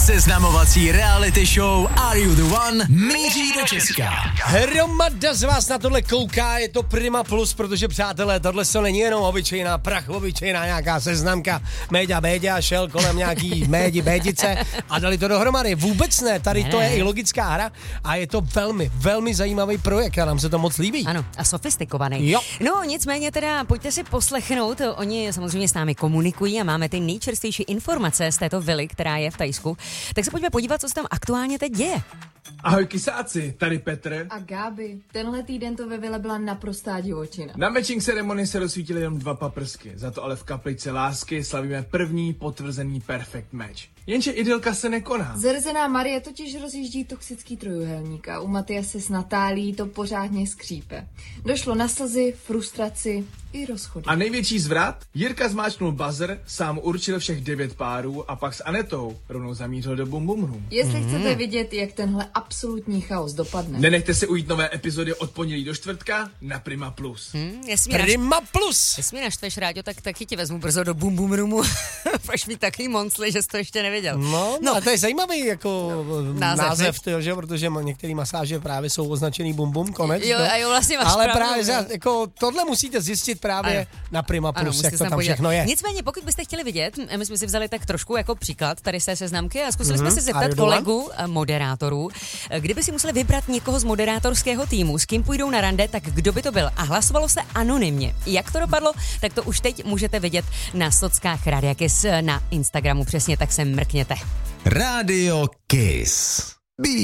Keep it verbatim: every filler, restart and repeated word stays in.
Seznamovací reality show Are You The One míří do Česka. Hromada z vás na tohle kouká, je to Prima Plus, protože přátelé, tohle to není jenom obyčejná prach, obyčejná nějaká seznamka, méďa béďa, šel kolem nějaký médi bédice a dali to dohromady. Vůbec ne, tady ne, to je ne. i logická hra a je to velmi, velmi zajímavý projekt a nám se to moc líbí. Ano, a sofistikovaný. Jo. No, nicméně teda pojďte si poslechnout, oni samozřejmě s námi komunikují a máme ty nejčerstvější informace z této vily, která je v Thajsku. Tak se pojďme podívat, co se tam aktuálně teď děje. Ahoj kysáci, tady Petr. A Gáby, tenhle týden to ve vile byla naprostá divočina. Na matching ceremonii se rozsvítily jenom dva paprsky, za to ale v kapličce lásky slavíme první potvrzený perfect match. Jenže idylka se nekoná. Zrzená Marie totiž rozjíždí toxický trojuhelník a u Matyase s Natálí to pořádně skřípe. Došlo na slzy, frustraci i rozchody. A největší zvrat? Jirka zmáčknul buzzer, sám určil všech devět párů a pak s Anetou rovnou zamířil do Bum Bum Room. Jestli mm. chcete vidět, jak tenhle absolutní chaos dopadne. Nenechte se ujít nové epizody od pondělí do čtvrtka na Prima Plus. Hmm, jestli mě Prima Plus! Jestli mě naštveš, Ráďo, tak taky ti vezmu brzo do Bum Bum Roomu. Budeš mít takový monsly, že jsi to ještě nevěděl. No, no, a to je zajímavý jako no, název, název tyjo, že? Protože některé masáže právě jsou označený bum bum, konec. Jo, a jo, vlastně máš ale pravdu, právě za, jako, tohle musíte zjistit právě ano. na Prima Plus, ano, jak to tam podívat. všechno je. Nicméně, pokud byste chtěli vidět, my jsme si vzali tak trošku jako příklad tady z té seznamky a zkusili mm-hmm. jsme se zeptat kolegů moderátorů, kdyby si museli vybrat někoho z moderátorského týmu, s kým půjdou na rande, tak kdo by to byl? A hlasovalo se anonymně. Jak to dopadlo, tak to už teď můžete vidět na sockách Rádia Kiss na Instagramu, přesně tak se mrkněte. Rádio Kiss.